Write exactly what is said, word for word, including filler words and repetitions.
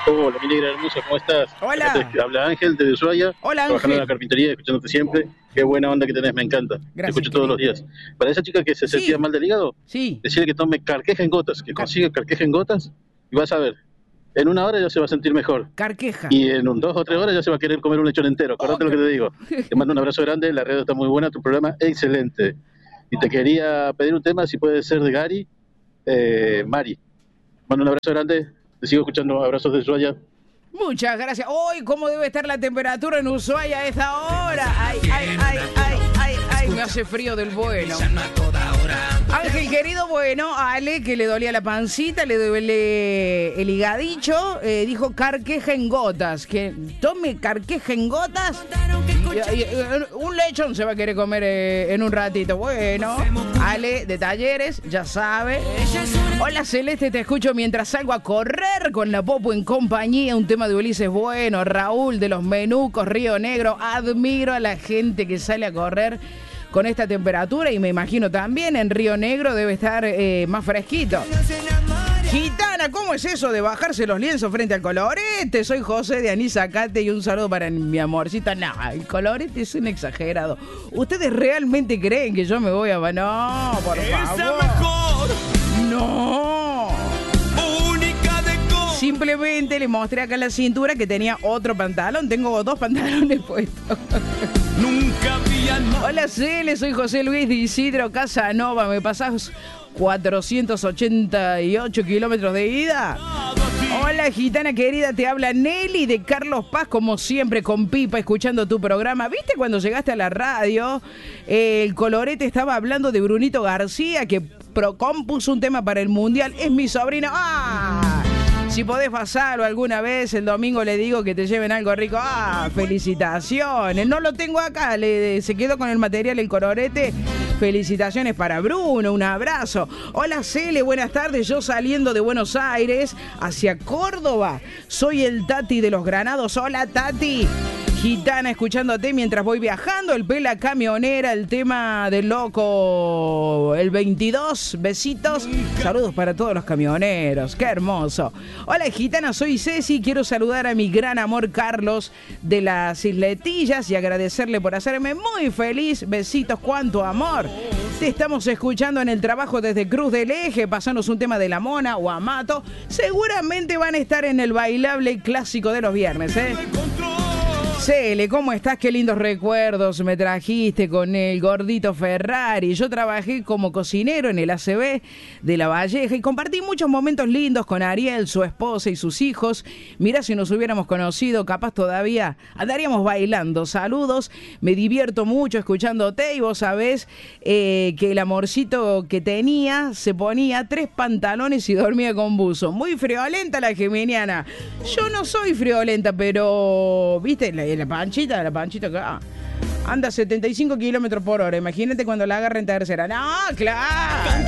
Hola, mi negra hermosa, ¿cómo estás? Hola. Acá te habla Ángel de Ushuaia. Hola, Trabajando Ángel. en la carpintería, escuchándote siempre. Qué buena onda que tenés, me encanta. Gracias, te escucho todos querido. los días. Para esa chica que se Sí. sentía mal del hígado, Sí. decirle que tome carqueja en gotas, que Car- consiga carqueja en gotas y vas a ver. En una hora ya se va a sentir mejor. Carqueja. Y en un dos o tres horas ya se va a querer comer un lechón entero. Acordate Oh, lo que te digo. Te mando un abrazo grande, la red está muy buena, tu programa excelente. Y te quería pedir un tema, si puede ser de Gary, eh, Mari. Mando un abrazo grande, te sigo escuchando, abrazos de Ushuaia. Muchas gracias. Hoy, ¿cómo debe estar la temperatura en Ushuaia a esta hora? Ay, ay, ay, ay, ay, ay, me hace frío del bueno. Ángel, querido, bueno, Ale, que le dolía la pancita, le duele el higadicho, eh, dijo carqueja en gotas, que tome carqueja en gotas. Y, y, un lechón se va a querer comer eh, en un ratito. Bueno, Ale, de Talleres, ya sabe. Hola, Celeste, te escucho mientras salgo a correr con la Popo en compañía. Un tema de Ulises Bueno, Raúl de los Menucos, Río Negro. Admiro a la gente que sale a correr con esta temperatura y me imagino también en Río Negro debe estar eh, más fresquito. Gitana, ¿cómo es eso de bajarse los lienzos frente al colorete? Soy José de Anisacate y un saludo para mi amorcita. No, el colorete es un exagerado. ¿Ustedes realmente creen que yo me voy a... No, por favor. No. Simplemente le mostré acá en la cintura que tenía otro pantalón. Tengo dos pantalones puestos. Nunca había nada. Hola, Cele, soy José Luis de Isidro Casanova. ¿Me pasás cuatrocientos ochenta y ocho kilómetros de ida? Hola, gitana querida, te habla Nelly de Carlos Paz, como siempre, con pipa, escuchando tu programa. ¿Viste cuando llegaste a la radio? Eh, el colorete estaba hablando de Brunito García, que pro- compuso un tema para el Mundial. Es mi sobrino. ¡Ah! Si podés pasarlo alguna vez, el domingo le digo que te lleven algo rico. ¡Ah! Felicitaciones. No lo tengo acá, le, se quedó con el material el colorete. Felicitaciones para Bruno, un abrazo. Hola, Cele, buenas tardes. Yo saliendo de Buenos Aires hacia Córdoba. Soy el Tati de los Granados. Hola, Tati. Gitana, escuchándote mientras voy viajando. El Pela Camionera, el tema del loco, el veintidós. Besitos. Saludos para todos los camioneros. Qué hermoso. Hola, gitana, soy Ceci. Quiero saludar a mi gran amor Carlos de las Isletillas y agradecerle por hacerme muy feliz. Besitos, cuánto amor. Te estamos escuchando en el trabajo desde Cruz del Eje. Pasanos un tema de La Mona o Amato. Seguramente van a estar en el bailable clásico de los viernes, ¿eh? Cele, ¿cómo estás? Qué lindos recuerdos me trajiste con el gordito Ferrari. Yo trabajé como cocinero en el A C B de La Valleja y compartí muchos momentos lindos con Ariel, su esposa y sus hijos. Mirá, si nos hubiéramos conocido, capaz todavía andaríamos bailando. Saludos, me divierto mucho escuchándote y vos sabés eh, que el amorcito que tenía se ponía tres pantalones y dormía con buzo. Muy friolenta la geminiana. Yo no soy friolenta, pero, viste, la, la panchita, la panchita acá anda setenta y cinco kilómetros por hora. Imagínate cuando la agarre en tercera. No, claro.